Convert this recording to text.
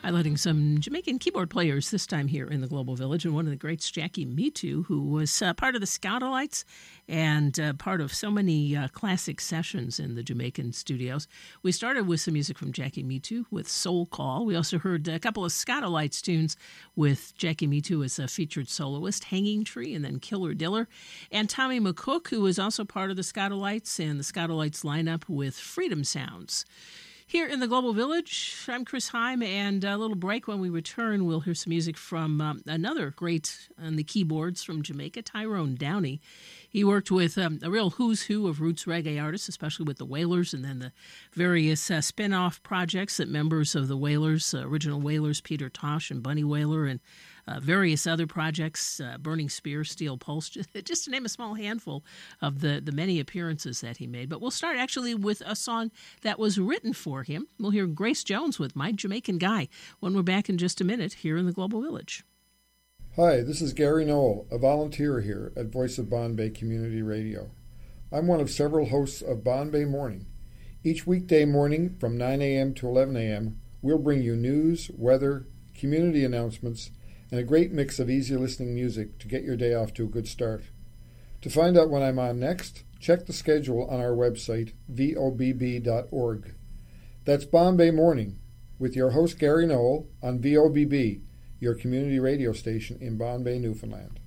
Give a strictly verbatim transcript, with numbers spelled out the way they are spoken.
highlighting some Jamaican keyboard players this time here in the Global Village, and one of the greats, Jackie Mittoo, who was uh, part of the Scouter-Lights and uh, part of so many uh, classic sessions in the Jamaican studios. We started with some music from Jackie Mittoo with Soul Call. We also heard a couple of Scouter-Lights tunes with Jackie Mittoo as a featured soloist, Hanging Tree and then Killer Diller. And Tommy McCook, who was also part of the Scouter-Lights and the Scouter-Lights lineup with Freedom Sounds. Here in the Global Village, I'm Chris Heim, and a little break. When we return, we'll hear some music from um, another great on the keyboards from Jamaica, Tyrone Downie. He worked with um, a real who's who of roots reggae artists, especially with the Wailers, and then the various uh, spin-off projects that members of the Wailers, uh, original Wailers, Peter Tosh and Bunny Wailer, and Uh, various other projects, uh, Burning Spear, Steel Pulse, just, just to name a small handful of the, the many appearances that he made. But we'll start actually with a song that was written for him. We'll hear Grace Jones with My Jamaican Guy when we're back in just a minute here in the Global Village. Hi, this is Gary Noel, a volunteer here at Voice of Bonbay Community Radio. I'm one of several hosts of Bonbay Morning. Each weekday morning from nine a.m. to eleven a.m., we'll bring you news, weather, community announcements, and a great mix of easy listening music to get your day off to a good start. To find out when I'm on next, check the schedule on our website, V O B B dot org. That's Bonbay Morning, with your host Gary Noel on V O B B, your community radio station in Bonbay, Newfoundland.